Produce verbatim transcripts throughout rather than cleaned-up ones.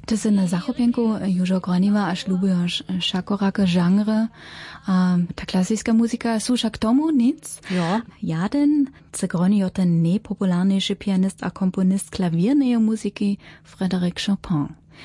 Ty se na zachopienku Južo Groniva až ľubuješ šakorake žanre. A ta klasická muzika, słucha k tomu nic? Ja. Jaden, ce Groni je ten najpopulárnejší pianist a komponist klaviernej muzyki Frédéric Chopin.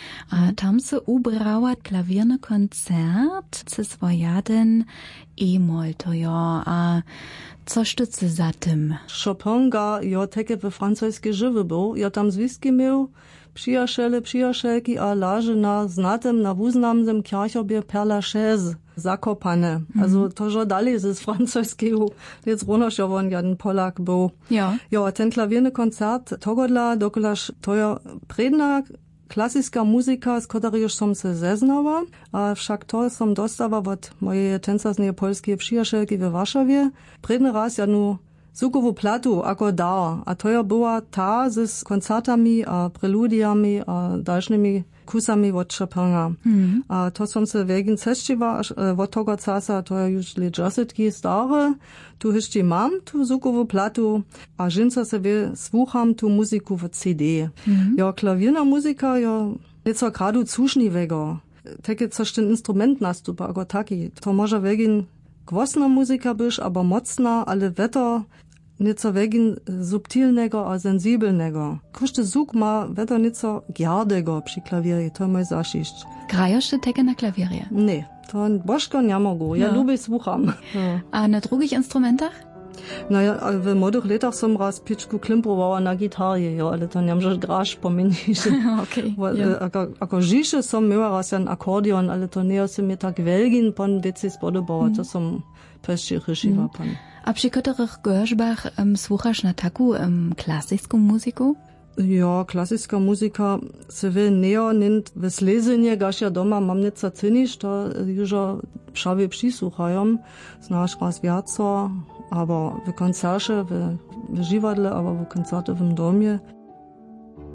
A tam se ubrała klavierny koncert, ce svojaden e-moll to jo. A co sztyce za tym? Chopin ga jo teke we francoskiej żywy był. Ja tam zwiski miał przyjaciele, przyjacielki, a laże na znatem, na wuznamnym kierchobie Père Lachaise zakopane. Mm. Also to jo dalej z francoskiego. Jetzt runoszo won jeden Polak był. Ja. Ja, ten klavierny koncert togodla, dokolaż to jo predna klasiska muzika, z której som se zeznała, a však to som dostała od mojej tencasnej polskiej przyjacielki we Warszawie. Predny raz ja nu zvukovú platu ako dal. A to je była ta z koncertami a preludiami a dalšími kusami od Chopina. Mm. A to som se wegen cestiła od tego czasu, to je już le džasetki stare. Tu jeszcze mam tu zvukovú platu a žinca se ve słucham tu muziku w C D. Mm. Ja, klavierna muzika je nieco gradu cušniwego. Takie coś ten instrument nastupa, ako taki. To może wegen gwosna muzika byś, aber mocna, ale weto nieco wegen subtilnego a sensibelnego. Każdy zuk ma weto nieco giardego przy klawierie, to mój zaszyść. Grajasz ty teke na klawierie? Nie, to bożko nie mogę, ja no. lubię słucham. Ja. A na drugich instrumentach? Naja, w młodych latach som raz piczku klimprowała na gitarze, ja, ale to nie może grasz pominić. Okej. Ako žiše som miała raz ten akordeon, ale to nie se mi tak welgin pan wieci spodobało, to som peszczy ryszywa pan. A przy których gorzbach um, słuchasz na taku um, klasicką muzyku? Ja, klasyska muzika se will näher nimmt, w slezenie, gaż ja doma mam nieco cynisz, to już prawie przysłuchają, znasz raz więcej, aber w koncercie, w, w żiwadle, aber w koncercie w domie,